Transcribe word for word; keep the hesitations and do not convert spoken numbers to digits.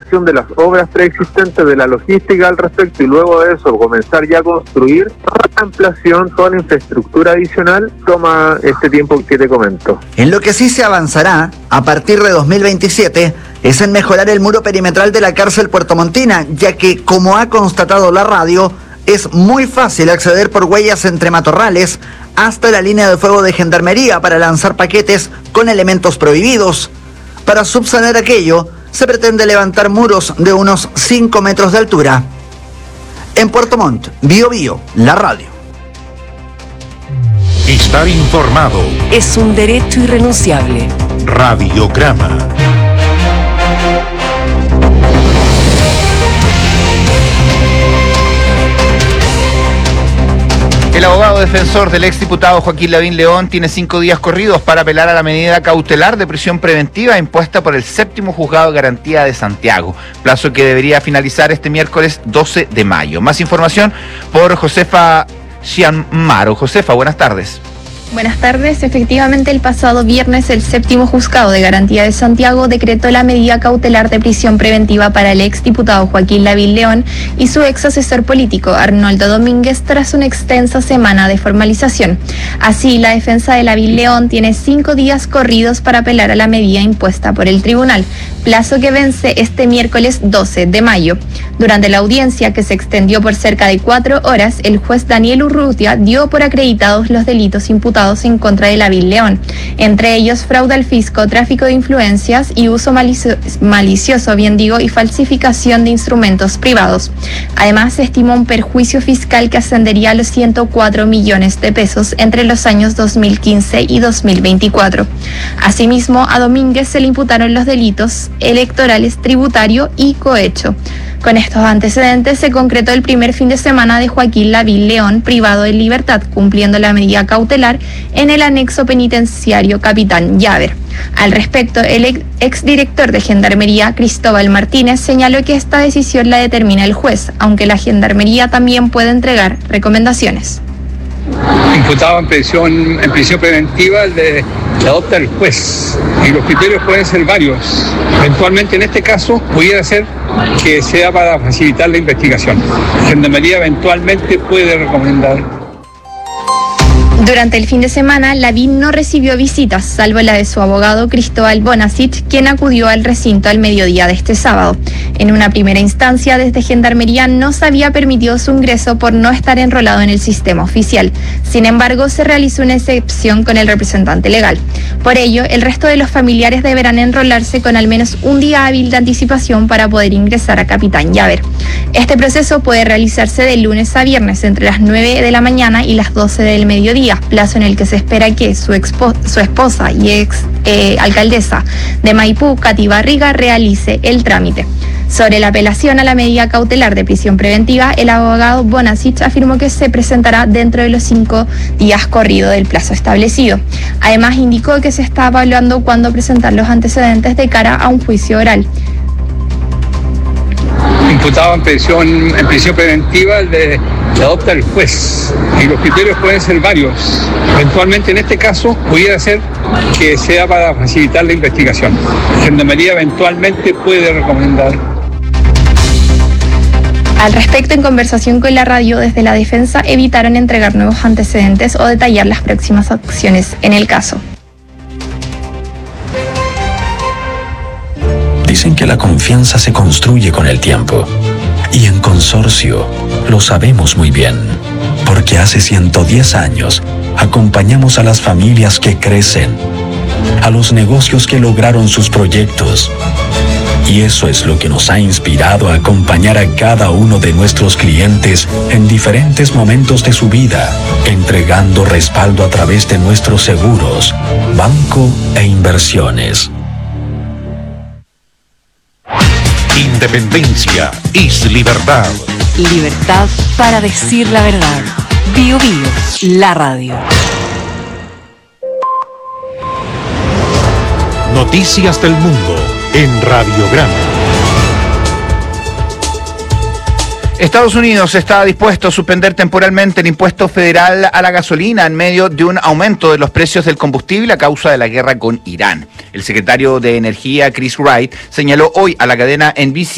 recuperación de las obras preexistentes, de la logística al respecto, y luego de eso comenzar ya a construir toda la ampliación, toda la infraestructura adicional, toma este tiempo que te comento. En lo que sí se avanzará a partir de dos mil veintisiete es en mejorar el muro perimetral de la cárcel Puerto Montina, ya que, como ha constatado la radio, es muy fácil acceder por huellas entre matorrales hasta la línea de fuego de Gendarmería para lanzar paquetes con elementos prohibidos. Para subsanar aquello, se pretende levantar muros de unos cinco metros de altura. En Puerto Montt, Bio Bio, la radio. Estar informado es un derecho irrenunciable. Radiograma. El abogado defensor del exdiputado Joaquín Lavín León tiene cinco días corridos para apelar a la medida cautelar de prisión preventiva impuesta por el séptimo juzgado de garantía de Santiago, plazo que debería finalizar este miércoles doce de mayo. Más información por Josefa Cianmaro. Josefa, buenas tardes. Buenas tardes. Efectivamente, el pasado viernes el séptimo juzgado de garantía de Santiago decretó la medida cautelar de prisión preventiva para el exdiputado Joaquín Lavín León y su ex asesor político Arnoldo Domínguez tras una extensa semana de formalización. Así, la defensa de Lavín León tiene cinco días corridos para apelar a la medida impuesta por el tribunal, plazo que vence este miércoles doce de mayo. Durante la audiencia, que se extendió por cerca de cuatro horas, el juez Daniel Urrutia dio por acreditados los delitos imputados en contra de Lavín León, entre ellos fraude al fisco, tráfico de influencias y uso malicio- malicioso, bien digo, y falsificación de instrumentos privados. Además, se estimó un perjuicio fiscal que ascendería a los ciento cuatro millones de pesos entre los años dos mil quince y dos mil veinticuatro. Asimismo, a Domínguez se le imputaron los delitos electorales, tributario y cohecho. Con estos antecedentes se concretó el primer fin de semana de Joaquín Lavín León privado de libertad, cumpliendo la medida cautelar en el anexo penitenciario Capitán Llaver. Al respecto, el exdirector de Gendarmería, Cristóbal Martínez, señaló que esta decisión la determina el juez, aunque la Gendarmería también puede entregar recomendaciones. Imputado en prisión, en prisión preventiva le, le adopta el juez y los criterios pueden ser varios. Eventualmente en este caso pudiera ser que sea para facilitar la investigación. La Gendarmería eventualmente puede recomendar. Durante el fin de semana, Lavín no recibió visitas, salvo la de su abogado Cristóbal Bonasich, quien acudió al recinto al mediodía de este sábado. En una primera instancia, desde Gendarmería no se había permitido su ingreso por no estar enrolado en el sistema oficial. Sin embargo, se realizó una excepción con el representante legal. Por ello, el resto de los familiares deberán enrolarse con al menos un día hábil de anticipación para poder ingresar a Capitán Llaver. Este proceso puede realizarse de lunes a viernes entre las nueve de la mañana y las doce del mediodía, plazo en el que se espera que su, expo- su esposa y ex eh, alcaldesa de Maipú, Katy Barriga, realice el trámite. Sobre la apelación a la medida cautelar de prisión preventiva, el abogado Bonasich afirmó que se presentará dentro de los cinco días corrido del plazo establecido. Además, indicó que se está evaluando cuándo presentar los antecedentes de cara a un juicio oral. Imputado en prisión, en prisión preventiva le, le adopta el juez y los criterios pueden ser varios. Eventualmente en este caso pudiera ser que sea para facilitar la investigación. La Gendarmería eventualmente puede recomendar. Al respecto, en conversación con la radio, desde la defensa evitaron entregar nuevos antecedentes o detallar las próximas acciones en el caso. Dicen que la confianza se construye con el tiempo. Y en Consorcio lo sabemos muy bien, porque hace ciento diez años acompañamos a las familias que crecen, a los negocios que lograron sus proyectos. Y eso es lo que nos ha inspirado a acompañar a cada uno de nuestros clientes en diferentes momentos de su vida, entregando respaldo a través de nuestros seguros, banco e inversiones. Independencia es libertad. Libertad para decir la verdad. Bio Bio, la radio. Noticias del mundo en Radiograma. Estados Unidos está dispuesto a suspender temporalmente el impuesto federal a la gasolina en medio de un aumento de los precios del combustible a causa de la guerra con Irán. El secretario de Energía, Chris Wright, señaló hoy a la cadena N B C